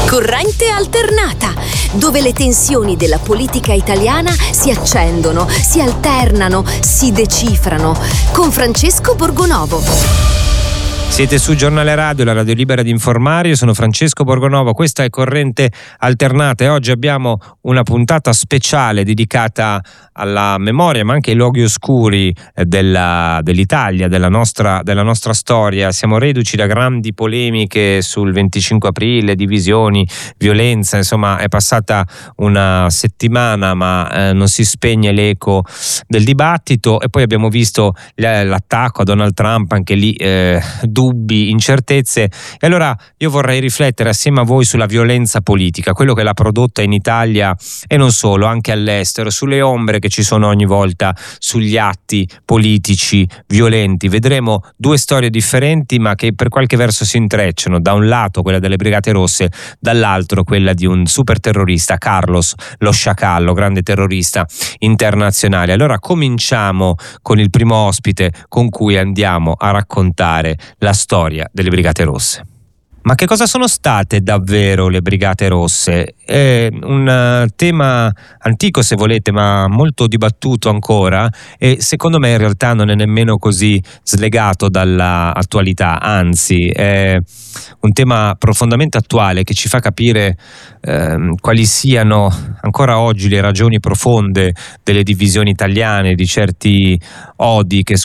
Corrente alternata, dove le tensioni della politica italiana si accendono, si alternano, si decifrano, con Francesco Borgonovo. Siete su Giornale Radio, la radio libera di informare. Io sono Francesco Borgonovo, questa è Corrente Alternata e oggi abbiamo una puntata speciale dedicata alla memoria ma anche ai luoghi oscuri dell'Italia, della nostra storia. Siamo reduci da grandi polemiche sul 25 aprile, divisioni, violenza, insomma è passata una settimana ma non si spegne l'eco del dibattito, e poi abbiamo visto l'attacco a Donald Trump, anche lì dubbi, incertezze, e allora io vorrei riflettere assieme a voi sulla violenza politica, quello che l'ha prodotta in Italia e non solo, anche all'estero, sulle ombre che ci sono ogni volta sugli atti politici violenti. Vedremo due storie differenti ma che per qualche verso si intrecciano: da un lato quella delle Brigate Rosse, dall'altro quella di un super terrorista, Carlos lo Sciacallo, grande terrorista internazionale. Allora cominciamo con il primo ospite con cui andiamo a raccontare la storia delle Brigate Rosse. Ma che cosa sono state davvero le Brigate Rosse? È un tema antico, se volete, ma molto dibattuto ancora, e secondo me in realtà non è nemmeno così slegato dall'attualità, anzi è un tema profondamente attuale che ci fa capire quali siano ancora oggi le ragioni profonde delle divisioni italiane, di certi odi che